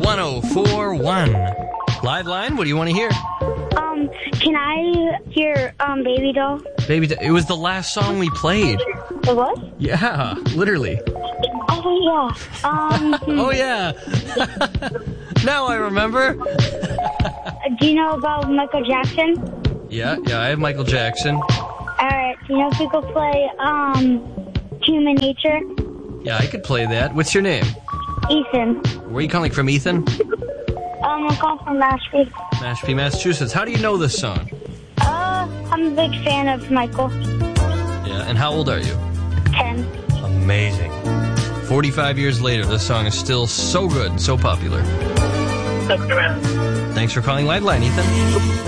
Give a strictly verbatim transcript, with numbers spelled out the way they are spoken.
one oh four one. Live line, what do you want to hear? Um, can I hear um Baby Doll? Baby, it was the last song we played. It was? Yeah, literally. Oh yeah. Um. Oh yeah. Now I remember. Do you know about Michael Jackson? Yeah, yeah, I have Michael Jackson. All right. Do you know if you could play um Human Nature? Yeah, I could play that. What's your name? Ethan. Where are you calling from, Ethan? Um, I'm calling from Mashpee. Mashpee, Massachusetts. How do you know this song? Uh, I'm a big fan of Michael. Yeah, and how old are you? Ten. Amazing. forty-five years later, this song is still so good and so popular. Thanks for calling Liveline, Ethan.